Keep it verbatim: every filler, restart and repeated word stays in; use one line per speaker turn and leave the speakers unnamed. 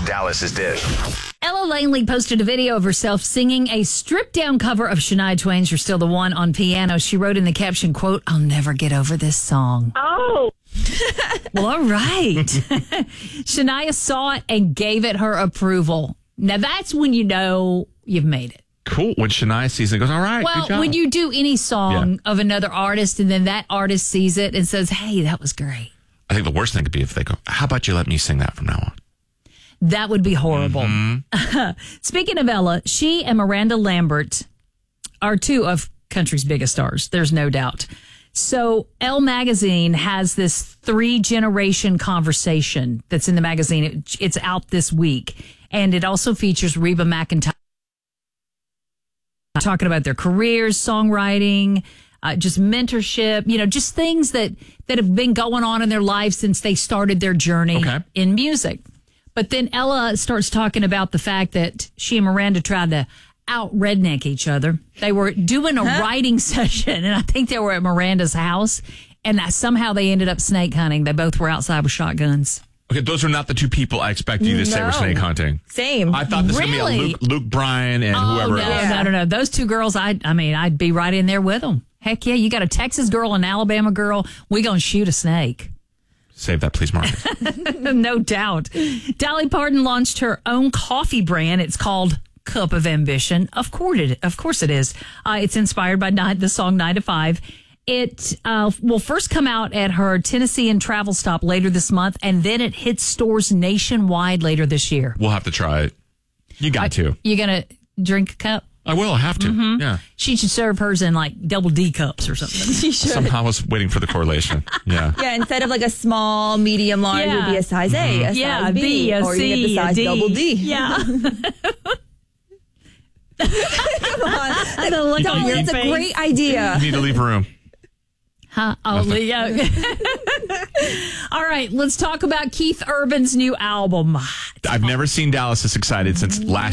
Dallas's Dish.
Ella Langley posted a video of herself singing a stripped-down cover of Shania Twain's You're Still the One on piano. She wrote in the caption, quote, "I'll never get over this song."
Oh.
Well, all right. Shania saw it and gave it her approval. Now, that's when you know you've made it.
Cool. When Shania sees it, goes, all right,
Well,
good job.
when you do any song
Yeah.
of another artist and then that artist sees it and says, hey, that was great.
I think the worst thing could be if they go, how about you let me sing that from now on?
That would be horrible.
Mm-hmm.
Speaking of Ella, she and Miranda Lambert are two of country's biggest stars. There's no doubt. So Elle Magazine has this three-generation conversation that's in the magazine. It, it's out this week. And it also features Reba McEntire talking about their careers, songwriting, uh, just mentorship, you know, just things that, that have been going on in their lives since they started their journey
Okay.
in music. But then Ella starts talking about the fact that she and Miranda tried to out redneck each other. They were doing a huh? writing session, and I think they were at Miranda's house, and somehow they ended up snake hunting. They both were outside with shotguns.
Okay, those are not the two people I expected you to say were snake hunting.
Same.
I thought this was
Really?
going to be a Luke, Luke Bryan and
oh,
whoever
no,
else.
No, no, no. Those two girls, I, I mean, I'd be right in there with them. Heck yeah, you got a Texas girl and an Alabama girl. We gonna shoot a snake.
Save that, please, Marcus.
No doubt. Dolly Parton launched her own coffee brand. It's called Cup of Ambition. Of course it, of course it is. Uh, it's inspired by nine, the song nine to five. It uh, will first come out at her Tennessee and travel stop later this month, and then it hits stores nationwide later this year.
We'll have to try it. You got to.
You going to drink a cup?
I will. I have to.
Mm-hmm.
Yeah.
She should serve hers in like double D cups or something.
She should.
Somehow I was waiting for the correlation. Yeah.
Yeah, instead of like a small, medium, large,
Yeah.
it would be a size A, a
Yeah,
size B,
B, a
or
C,
you get the size
a D.
double D.
Yeah.
Come on.
The look on your
That's a
face.
great idea.
You need to leave room.
Huh? Oh, yeah. All right, let's talk about Keith Urban's new album.
I've never seen Dallas this excited since last